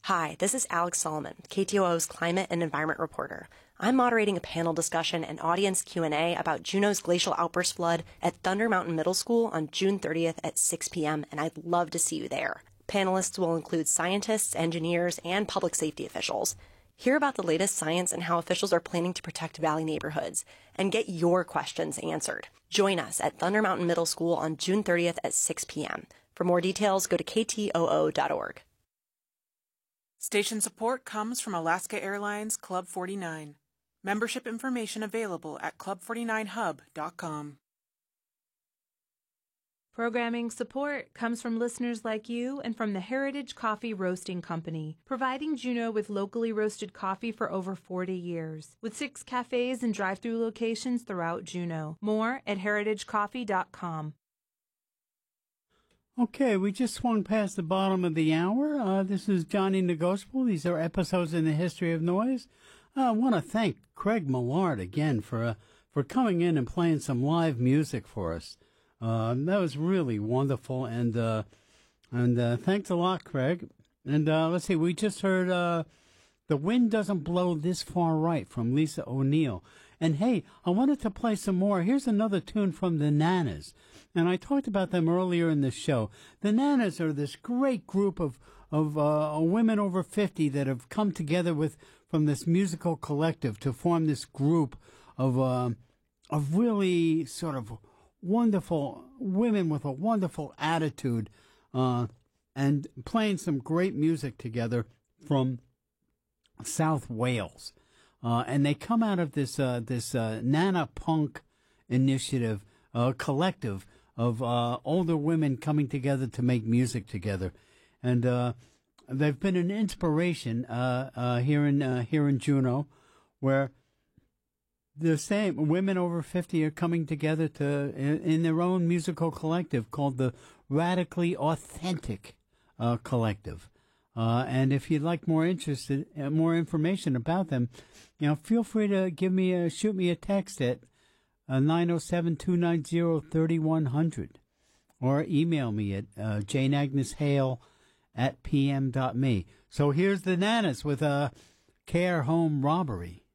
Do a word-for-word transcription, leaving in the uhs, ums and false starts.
Hi, this is Alex Solomon, K T O O's climate and environment reporter. I'm moderating a panel discussion and audience Q and A about Juneau's glacial outburst flood at Thunder Mountain Middle School on June thirtieth at six p.m., and I'd love to see you there. Panelists will include scientists, engineers, and public safety officials. Hear about the latest science and how officials are planning to protect valley neighborhoods, and get your questions answered. Join us at Thunder Mountain Middle School on June thirtieth at six p.m. For more details, go to K T O O dot org. Station support comes from Alaska Airlines Club forty-nine. Membership information available at club forty-nine hub dot com. Programming support comes from listeners like you and from the Heritage Coffee Roasting Company, providing Juneau with locally roasted coffee for over forty years, with six cafes and drive-through locations throughout Juneau. More at heritage coffee dot com. Okay, we just swung past the bottom of the hour. Uh, this is Johnny the Gospel. These are episodes in the history of noise. Uh, I want to thank Craig Millard again for uh, for coming in and playing some live music for us. Uh, that was really wonderful, and uh, and uh, thanks a lot, Craig. And uh, let's see, we just heard uh, "The Wind Doesn't Blow This Far Right" from Lisa O'Neill. And hey, I wanted to play some more. Here's another tune from the Nanas. And I talked about them earlier in the show. The Nanas are this great group of of uh, women over fifty that have come together with from this musical collective to form this group of uh, of really sort of wonderful women with a wonderful attitude uh, and playing some great music together from South Wales. Uh, and they come out of this uh, this uh, Nana Punk initiative, uh, collective of uh, older women coming together to make music together, and uh, they've been an inspiration uh, uh, here in uh, here in Juneau, where the same women over fifty are coming together to in, in their own musical collective called the Radically Authentic uh, Collective. Uh, and if you'd like more interested, uh, more information about them, you know, feel free to give me a shoot me a text at uh, nine oh seven, two nine zero, three one zero zero or email me at uh, jane agnes hale at p m dot me. So here's the Nanas with a care home robbery.